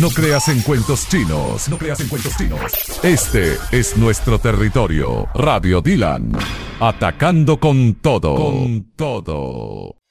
No creas en cuentos chinos. No creas en cuentos chinos. Este es nuestro territorio. Radio Dylan. Atacando con todo. Con todo.